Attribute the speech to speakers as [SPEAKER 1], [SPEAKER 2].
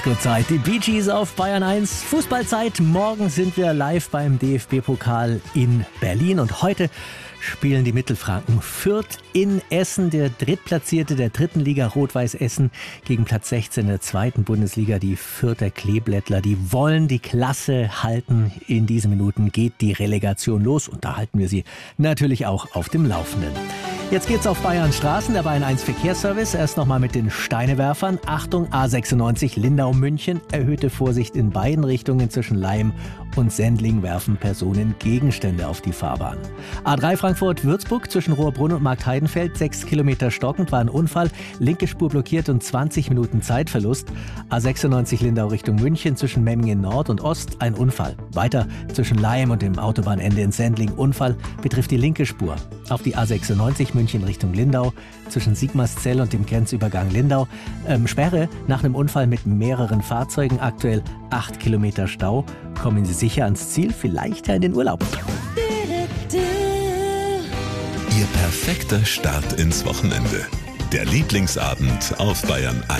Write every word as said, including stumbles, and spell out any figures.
[SPEAKER 1] Gute Zeit, die Bee Gees auf Bayern eins. Fußballzeit. Morgen sind wir live beim D F B-Pokal in Berlin und heute spielen die Mittelfranken Fürth in Essen, der Drittplatzierte der dritten Liga Rot-Weiß Essen gegen Platz sechzehn der zweiten Bundesliga, die Fürther Kleeblättler. Die wollen die Klasse halten. In diesen Minuten geht die Relegation los und da halten wir sie natürlich auch auf dem Laufenden. Jetzt geht's auf Bayern Straßen, der Bayern eins Verkehrsservice. Erst nochmal mit den Steinewerfern. Achtung, A sechsundneunzig Lindau-München. Erhöhte Vorsicht in beiden Richtungen. Zwischen Laim und Sendling werfen Personen Gegenstände auf die Fahrbahn. A drei Frankfurt-Würzburg zwischen Rohrbrunn und Marktheidenfeld. Sechs Kilometer stockend, war ein Unfall. Linke Spur blockiert und zwanzig Minuten Zeitverlust. A sechsundneunzig Lindau Richtung München zwischen Memmingen Nord und Ost. Ein Unfall. Weiter zwischen Laim und dem Autobahnende in Sendling. Unfall betrifft die linke Spur. Auf die A sechsundneunzig München Richtung Lindau, zwischen Sigmarszell und dem Grenzübergang Lindau. Ähm, Sperre nach einem Unfall mit mehreren Fahrzeugen, aktuell acht Kilometer Stau. Kommen Sie sicher ans Ziel, vielleicht ja in den Urlaub.
[SPEAKER 2] Ihr perfekter Start ins Wochenende. Der Lieblingsabend auf Bayern eins.